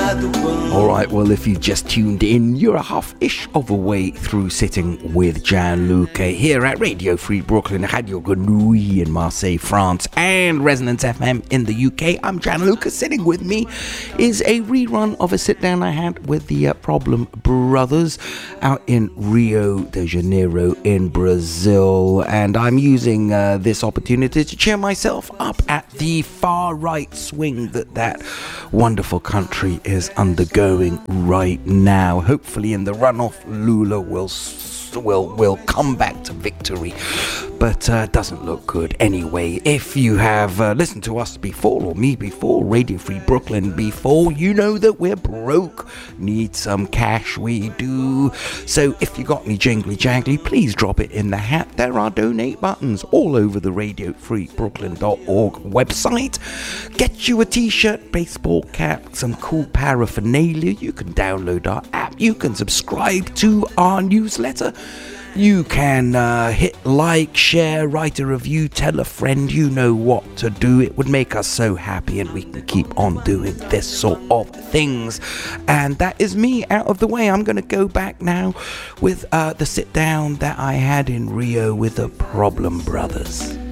Alright, well, if you just tuned in, you're a half-ish of a way through sitting with Gianluca here at Radio Free Brooklyn, Radio Grenouille in Marseille, France, and Resonance FM in the UK. I'm Gianluca. Sitting with me is a rerun of a sit-down I had with the Problem Brothers out in Rio de Janeiro in Brazil, and I'm using this opportunity to cheer myself up at the far-right swing that wonderful country is undergoing right now. Hopefully in the runoff, Lula will come back to victory, but doesn't look good anyway. If you have listened to us before, or me before, Radio Free Brooklyn before, you know that we're broke, need some cash, we do. So if you got any jingly jangly, please drop it in the hat. There are donate buttons all over the radiofreebrooklyn.org website. Get you a t-shirt, baseball cap, some cool paraphernalia. You can download our app, you can subscribe to our newsletter, you can hit like, share, write a review, tell a friend. You know what to do. It would make us so happy, and we can keep on doing this sort of things. And that is me out of the way. I'm going to go back now with the sit down that I had in Rio with the Problem Brothers.